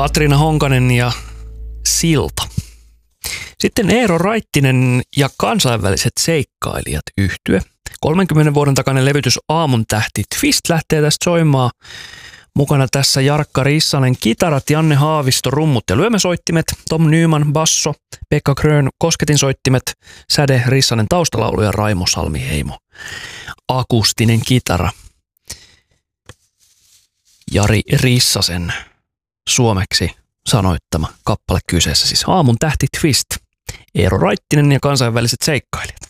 Katriina Honkanen ja Silta. Sitten Eero Raittinen ja kansainväliset seikkailijat -yhtye. 30 vuoden takainen levytys Aamun tähti Twist lähtee tästä soimaan. Mukana tässä Jarkka Rissanen kitarat, Janne Haavisto rummut ja lyömäsoittimet, Tom Nyman basso, Pekka Grön kosketinsoittimet, Säde Rissanen taustalaulu ja Raimo Salmi-Heimo akustinen kitara. Jari Rissasen suomeksi sanoittama kappale kyseessä, siis Aamun tähti Twist, Eero Raittinen ja kansainväliset seikkailijat.